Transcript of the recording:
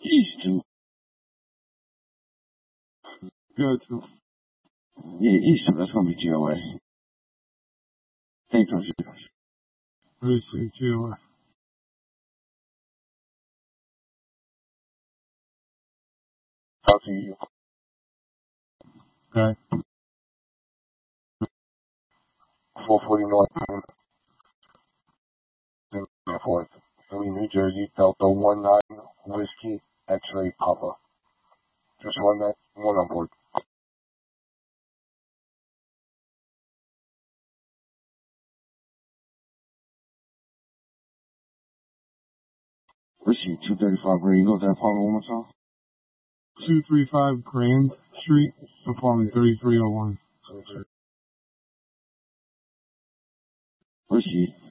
East to. Good to. Yeah, East to. That's gonna be GOA. Thank you. Receive GOA. Talk to you. Okay. 440 North. Fourth. Philly, New Jersey, Delta 19 Whiskey X-Ray Papa. Just one on board. Receive 235 Green. Go to that apartment one more time. 235 Grand Street, apartment 3301. Receive.